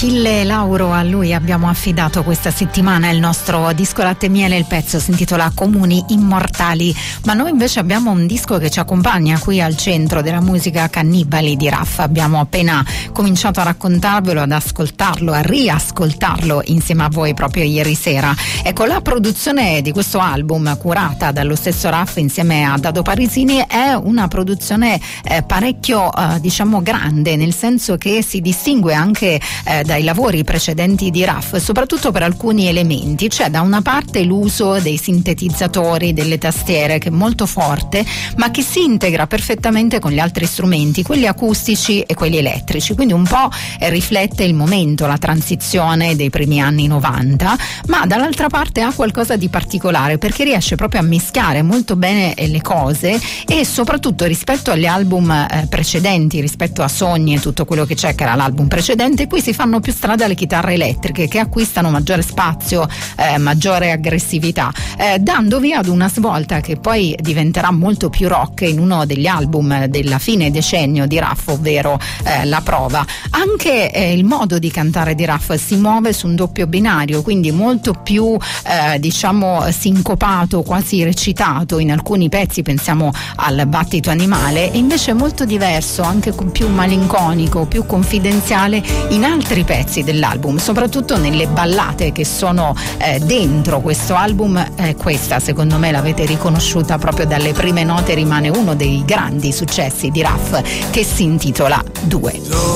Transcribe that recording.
Achille Lauro, a lui abbiamo affidato questa settimana il nostro disco Latte e Miele. Il pezzo si intitola Comuni Immortali, ma noi invece abbiamo un disco che ci accompagna qui al centro della musica, Cannibali di Raff. Abbiamo appena cominciato a raccontarvelo, ad ascoltarlo, a riascoltarlo insieme a voi proprio ieri sera. Ecco, la produzione di questo album, curata dallo stesso Raff insieme a Dado Parisini, è una produzione parecchio diciamo grande, nel senso che si distingue anche dai lavori precedenti di Raff, soprattutto per alcuni elementi. C'è da una parte l'uso dei sintetizzatori, delle tastiere, che è molto forte, ma che si integra perfettamente con gli altri strumenti, quelli acustici e quelli elettrici, quindi un po' riflette il momento, la transizione dei primi anni 90, ma dall'altra parte ha qualcosa di particolare, perché riesce proprio a mischiare molto bene le cose, e soprattutto rispetto agli album precedenti, rispetto a Sogni e tutto quello che c'è, che era l'album precedente, qui si fanno più strada le chitarre elettriche, che acquistano maggiore spazio, maggiore aggressività, dando via ad una svolta che poi diventerà molto più rock in uno degli album della fine decennio di Raff, ovvero La Prova. Anche il modo di cantare di Raff si muove su un doppio binario, quindi molto più diciamo sincopato, quasi recitato in alcuni pezzi, pensiamo al Battito Animale, e invece molto diverso, anche più malinconico, più confidenziale in altri pezzi dell'album, soprattutto nelle ballate che sono dentro questo album. Questa secondo me l'avete riconosciuta proprio dalle prime note, rimane uno dei grandi successi di Raff, che si intitola 2.